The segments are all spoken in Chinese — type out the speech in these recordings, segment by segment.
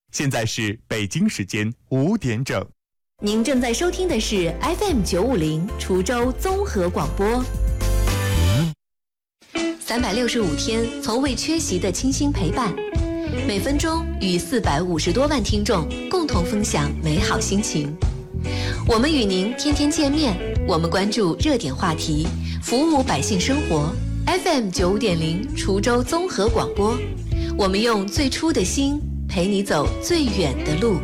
现在是北京时间5点整。 您正在收听的是 FM950 滁州综合广播。365天从未缺席的清新陪伴，每分钟与450多万听众共同分享美好心情。我们与您天天见面，我们关注热点话题，服务百姓生活。FM95.0 滁州综合广播，我们用最初的心陪你走最远的路。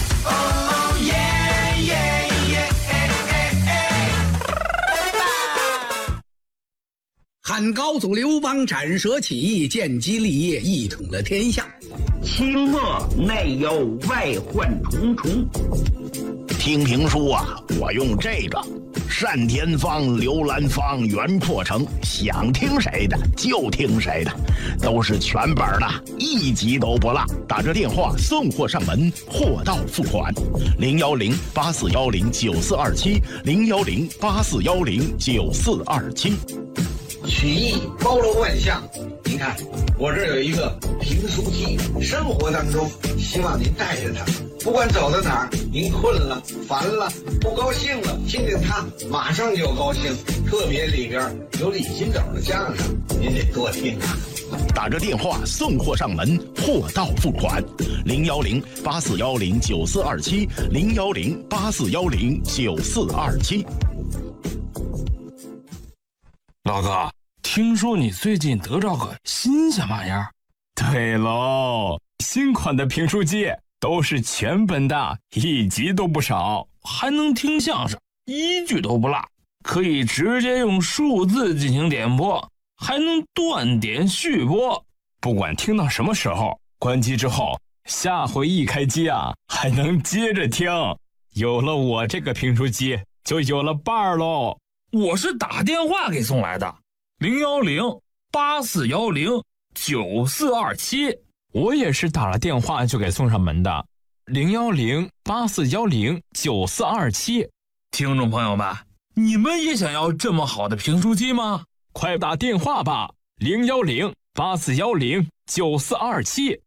汉高祖刘邦斩蛇起义，建基立业，一统了天下。 清末内忧外患重重。听评书啊，我用这个单田芳、刘兰芳、袁阔成，想听谁的就听谁的，都是全本的，一集都不落。打着电话送货上门，货到付款。010-8410-9427，010-8410-9427。 曲艺包罗万象，您看我这有一个评书机，生活当中希望您带着它，不管走到哪儿，您困了、烦了、不高兴了，听听它马上就高兴。特别里边有李金斗的相声，您得多听啊。 打着电话送货上门，货到付款。010-8410-9427，010-8410-9427。 老哥，听说你最近得着个新鲜玩意儿？ 对喽，新款的评书机都是全本的，一集都不少， 还能听相声，一句都不落，可以直接用数字进行点播，还能断点续播， 不管听到什么时候，关机之后下回一开机啊，还能接着听。有了我这个评书机，就有了伴儿喽。 我是打电话给送来的，010-8410-9427。 我也是打了电话就给送上门的，010-8410-9427。 听众朋友们，你们也想要这么好的评书机吗？ 快打电话吧，010-8410-9427。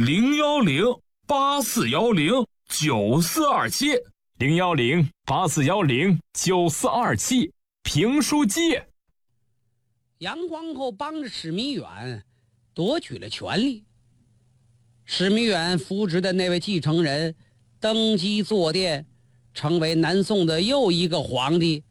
010-8410-9427。 010-8410-9427。评书机。 杨皇后帮着史弥远夺取了权力，史弥远扶植的那位继承人登基坐殿，成为南宋的又一个皇帝。